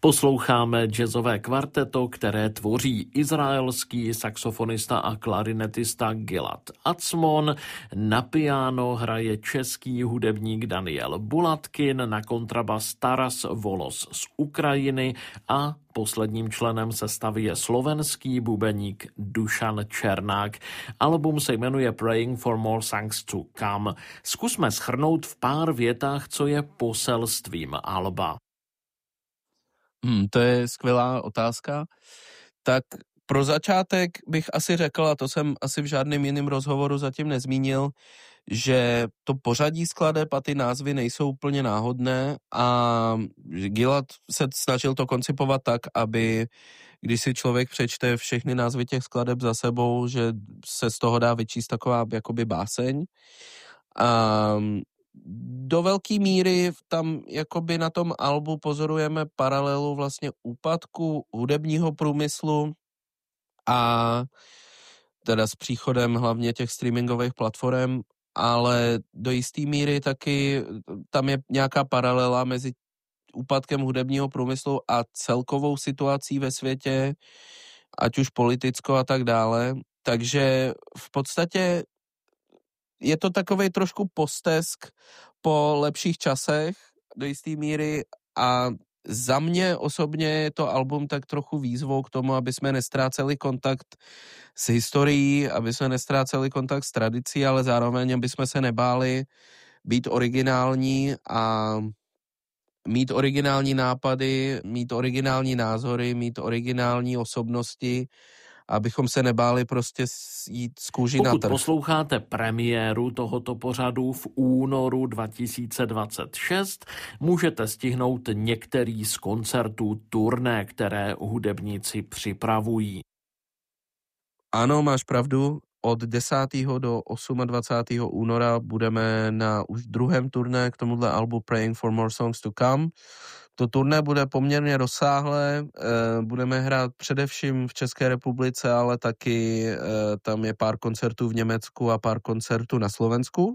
Posloucháme jazzové kvarteto, které tvoří izraelský saxofonista a klarinetista Gilad Atzmon. Na piano hraje český hudebník Daniel Bulatkin, na kontrabas Taras Volos z Ukrajiny a posledním členem sestavy je slovenský bubeník Dušan Černák. Album se jmenuje Praying for More Songs to Come. Zkusme shrnout v pár větách, co je poselstvím alba. To je skvělá otázka. Tak pro začátek bych asi řekl, a to jsem asi v žádném jiném rozhovoru zatím nezmínil, že to pořadí skladeb a ty názvy nejsou úplně náhodné a Gilad se snažil to koncipovat tak, aby když si člověk přečte všechny názvy těch skladeb za sebou, že se z toho dá vyčíst taková jakoby báseň. Do velké míry tam jakoby na tom albu pozorujeme paralelu vlastně úpadku hudebního průmyslu a teda s příchodem hlavně těch streamingových platform, ale do jisté míry taky tam je nějaká paralela mezi úpadkem hudebního průmyslu a celkovou situací ve světě, ať už politickou a tak dále. Takže v podstatě je to takovej trošku postesk po lepších časech do jisté míry a za mě osobně je to album tak trochu výzvou k tomu, aby jsme nestráceli kontakt s historií, aby jsme nestráceli kontakt s tradicí, ale zároveň aby jsme se nebáli být originální a mít originální nápady, mít originální názory, mít originální osobnosti, abychom se nebáli prostě jít z kůži na trh. Pokud posloucháte premiéru tohoto pořadu v únoru 2026, můžete stihnout některý z koncertů turné, které hudebníci připravují. Ano, máš pravdu. Od 10. do 28. února budeme na už druhém turné k tomuhle albu Praying for More Songs to Come. To turné bude poměrně rozsáhlé, budeme hrát především v České republice, ale taky tam je pár koncertů v Německu a pár koncertů na Slovensku.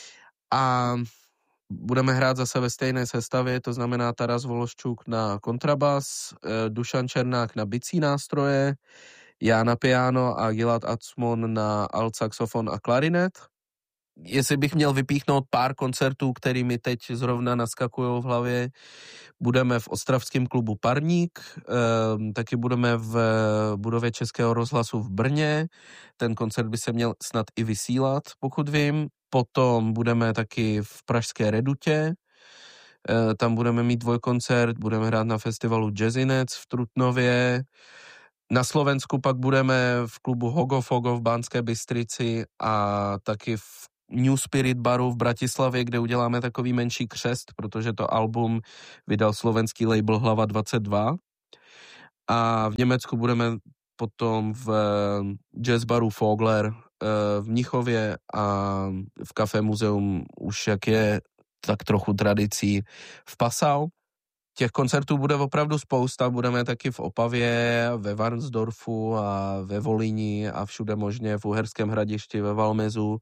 A budeme hrát zase ve stejné sestavě, to znamená Taras Vološčuk na kontrabas, Dušan Černák na bicí nástroje, já na piano a Gilad Atzmon na alt saxofon a klarinet. Jestli bych měl vypíchnout pár koncertů, který mi teď zrovna naskakují v hlavě, budeme v ostravském klubu Parník, taky budeme v budově Českého rozhlasu v Brně, ten koncert by se měl snad i vysílat, pokud vím. Potom budeme taky v pražské Redutě, tam budeme mít dvojkoncert, budeme hrát na festivalu Jazzinec v Trutnově. Na Slovensku pak budeme v klubu Hogo Fogo v Banské Bystrici a taky v New Spirit baru v Bratislavě, kde uděláme takový menší křest, protože to album vydal slovenský label Hlava 22. A v Německu budeme potom v jazz baru Vogler v Mnichově a v Café Muzeum už jak je tak trochu tradicí v Passau. Těch koncertů bude opravdu spousta, budeme taky v Opavě, ve Varnsdorfu a ve Volíni a všude možně v Uherském Hradišti, ve Valmezu.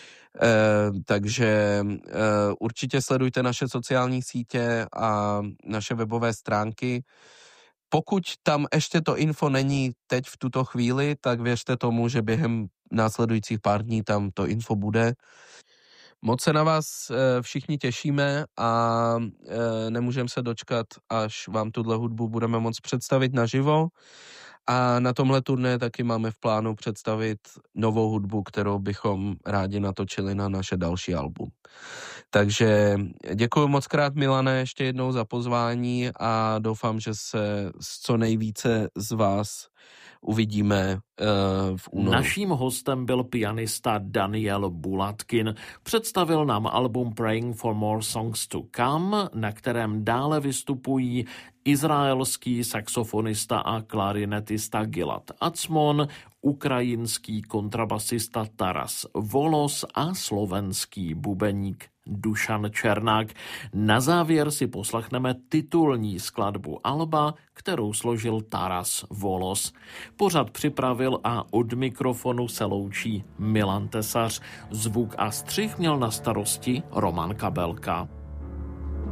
Takže určitě sledujte naše sociální sítě a naše webové stránky. Pokud tam ještě to info není teď v tuto chvíli, tak věřte tomu, že během následujících pár dní tam to info bude. Moc se na vás všichni těšíme a nemůžeme se dočkat, až vám tuhle hudbu budeme moct představit naživo. A na tomhle turné taky máme v plánu představit novou hudbu, kterou bychom rádi natočili na naše další album. Takže děkuji moc krát, Milane, ještě jednou za pozvání a doufám, že se s co nejvíce z vás uvidíme v únoru. Naším hostem byl pianista Daniel Bulatkin. Představil nám album Praying for More Songs to Come, na kterém dále vystupují izraelský saxofonista a klarinetista Gilad Atzmon, ukrajinský kontrabasista Taras Volos a slovenský bubeník Dušan Černák. Na závěr si poslechneme titulní skladbu alba, kterou složil Taras Volos. Pořad připravil a od mikrofonu se loučí Milan Tesař. Zvuk a střih měl na starosti Roman Kabelka.